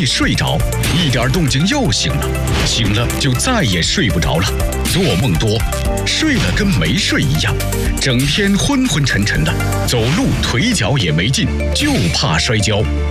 易睡着，一点动静又醒了，醒了就再也睡不着了，做梦多，睡了跟没睡一样，整天昏昏沉沉的，走路腿脚也没劲，就怕摔跤。